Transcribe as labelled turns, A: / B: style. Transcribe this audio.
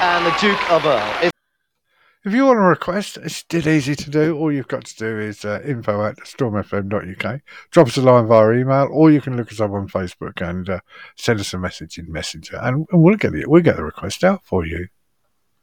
A: and the Duke of Earl.
B: If you want a request, it's dead easy to do. All you've got to do is info@stormfm.uk. Drop us a line via email, or you can look us up on Facebook and send us a message in Messenger, and we'll get the request out for you.